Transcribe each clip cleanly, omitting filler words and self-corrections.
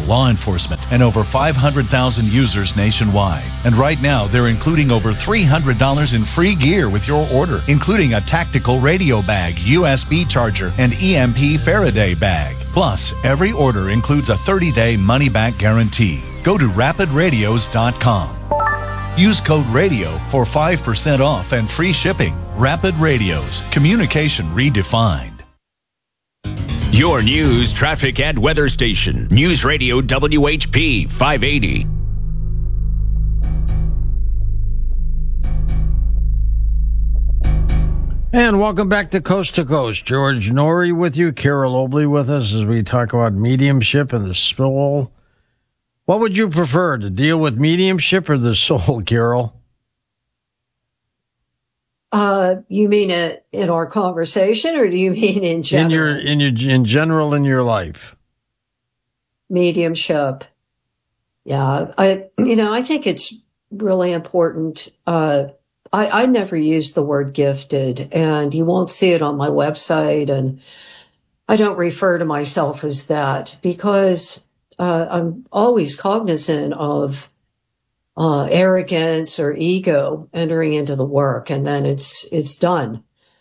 law enforcement, and over 500,000 users nationwide. And right now, they're including over $300 in free gear with your order, including a tactical radio bag, USB charger, and EMP Faraday bag. Plus, every order includes a 30-day money-back guarantee. Go to rapidradios.com. Use code RADIO for 5% off and free shipping. Rapid Radios. Communication redefined. Your news, traffic, and weather station. News Radio WHP 580. And welcome back to Coast. George Noory with you, Carol Obley with us as we talk about mediumship and the soul. What would you prefer, to deal with mediumship or the soul, Carol? You mean it in our conversation, or do you mean in general? In general in your life. Mediumship. Yeah, I think it's really important. I never use the word gifted, and you won't see it on my website, and I don't refer to myself as that because I'm always cognizant of arrogance or ego entering into the work, and then it's done.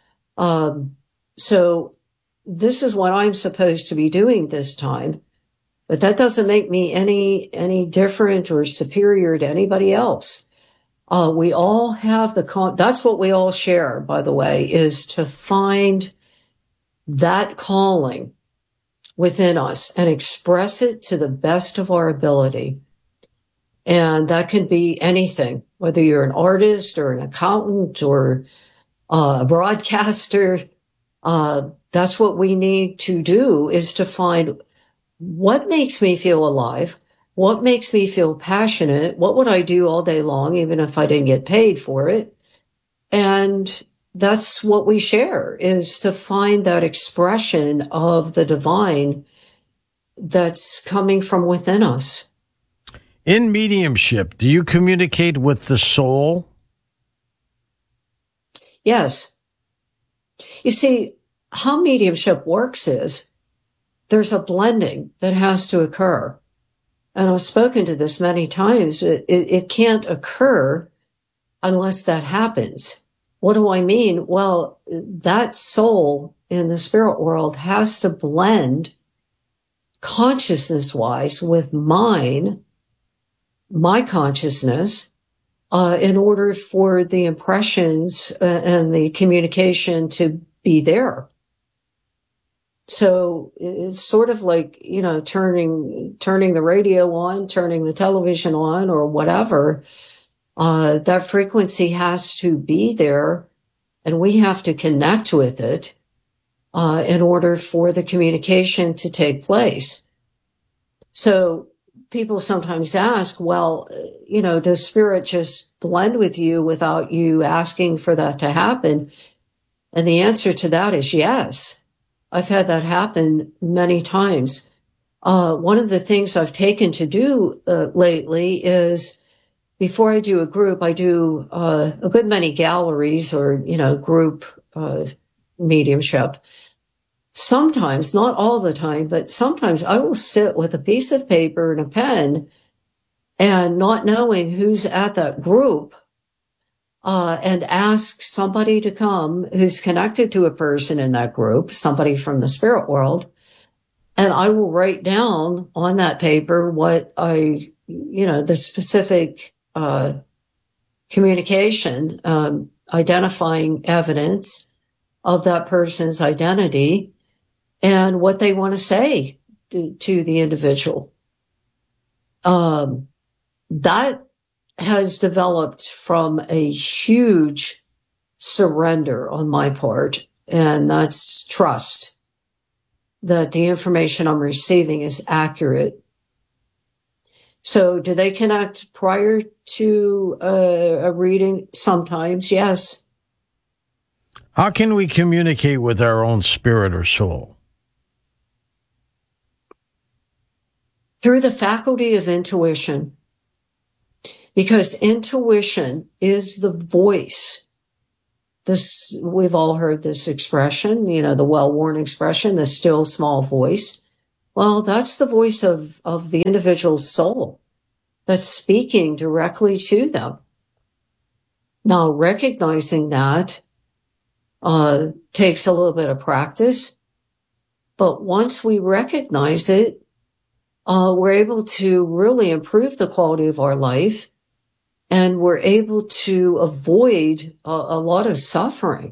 So this is what I'm supposed to be doing this time, but that doesn't make me any different or superior to anybody else. We all have that's what we all share, by the way, is to find that calling within us and express it to the best of our ability. And that can be anything, whether you're an artist or an accountant or a broadcaster. That's what we need to do, is to find what makes me feel alive, what makes me feel passionate, what would I do all day long, even if I didn't get paid for it. And that's what we share, is to find that expression of the divine that's coming from within us. In mediumship, do you communicate with the soul? Yes. You see, how mediumship works is there's a blending that has to occur. And I've spoken to this many times. It can't occur unless that happens. What do I mean? Well, that soul in the spirit world has to blend consciousness-wise with my consciousness, in order for the impressions and the communication to be there. So it's sort of like, turning the radio on, turning the television on, or whatever. That frequency has to be there, and we have to connect with it, in order for the communication to take place. So people sometimes ask, well, does spirit just blend with you without you asking for that to happen? And the answer to that is yes. I've had that happen many times. One of the things I've taken to do lately is, before I do a group, I do a good many galleries or, group mediumship. Sometimes, not all the time, but sometimes I will sit with a piece of paper and a pen, and not knowing who's at that group, and ask somebody to come who's connected to a person in that group, somebody from the spirit world, and I will write down on that paper what the specific communication, identifying evidence of that person's identity and what they want to say to the individual. That has developed from a huge surrender on my part, and that's trust that the information I'm receiving is accurate. So do they connect prior to a reading? Sometimes, yes. How can we communicate with our own spirit or soul? Through the faculty of intuition. Because intuition is the voice. We've all heard this expression, the well-worn expression, the still small voice. Well, that's the voice of the individual's soul that's speaking directly to them. Now, recognizing that takes a little bit of practice, but once we recognize it, we're able to really improve the quality of our life, and we're able to avoid a lot of suffering.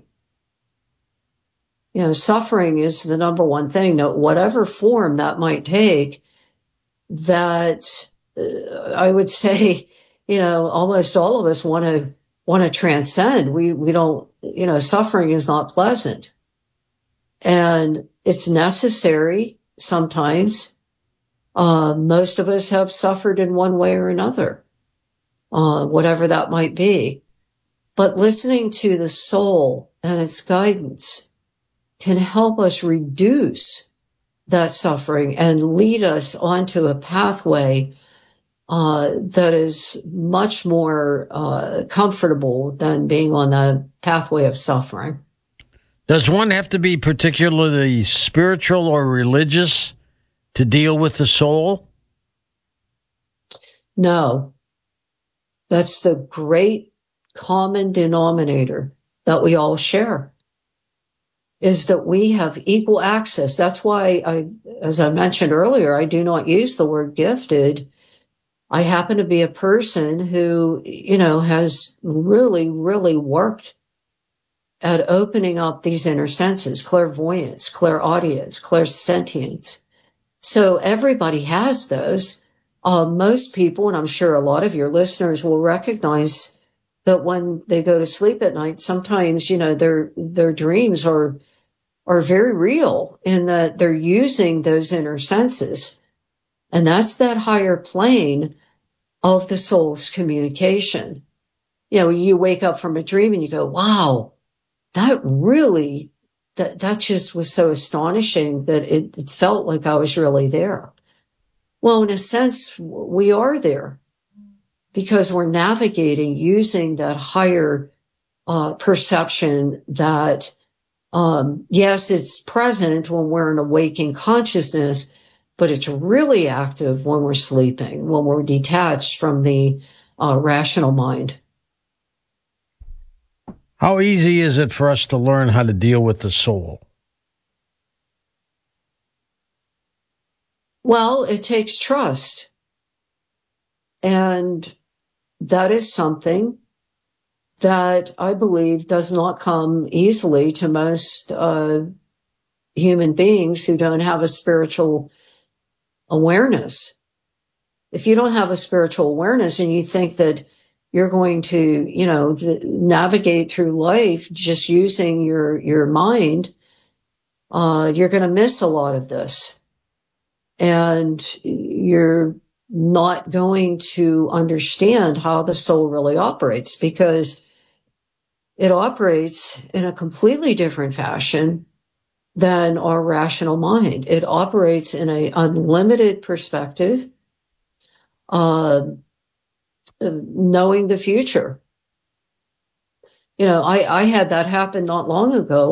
Suffering is the number one thing, whatever form that might take, that I would say, almost all of us want to transcend. We don't, suffering is not pleasant, and it's necessary sometimes. Most of us have suffered in one way or another, whatever that might be. But listening to the soul and its guidance can help us reduce that suffering and lead us onto a pathway that is much more comfortable than being on the pathway of suffering. Does one have to be particularly spiritual or religious to deal with the soul? No. That's the great common denominator that we all share, is that we have equal access. That's why as I mentioned earlier, I do not use the word gifted. I happen to be a person who, has really, really worked at opening up these inner senses, clairvoyance, clairaudience, clairsentience. So everybody has those. Most people, and I'm sure a lot of your listeners will recognize that when they go to sleep at night, sometimes, their dreams are very real in that they're using those inner senses. And that's that higher plane of the soul's communication. You wake up from a dream and you go, wow, that just was so astonishing that it felt like I was really there. Well, in a sense, we are there because we're navigating using that higher perception that, yes, it's present when we're in a waking consciousness, but it's really active when we're sleeping, when we're detached from the rational mind. How easy is it for us to learn how to deal with the soul? Well, it takes trust. And that is something that I believe does not come easily to most human beings who don't have a spiritual awareness. If you don't have a spiritual awareness and you think that you're going to, navigate through life just using your mind, you're going to miss a lot of this. And you're not going to understand how the soul really operates, because it operates in a completely different fashion than our rational mind. It operates in an unlimited perspective, knowing the future. I had that happen not long ago.